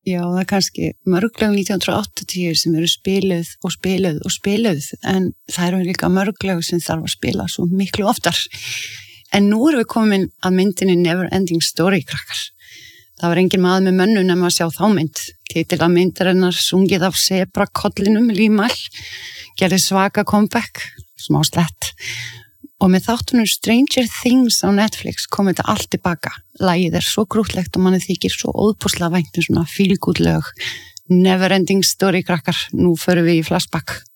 Já, það kannski mörglög 1980 sem eru spiluð en það eru líka mörglög sem þarf að spila svo miklu oftar. En nú erum við komin að myndinni Never Ending Story, krakkar. Það var engin maður með mönnu nema að sjá þá mynd. Titill af myndarinnar sungið af sebrakollinum Límal, gerði svaka comeback, smá slett. Og með þáttunum Stranger Things á Netflix kom þetta allt tilbaka. Lagið svo grútlegt og manni þykir svo óðbúslega vænt svona feel-good lög. Never Ending Story, krakkar. Nú förum við í flashback.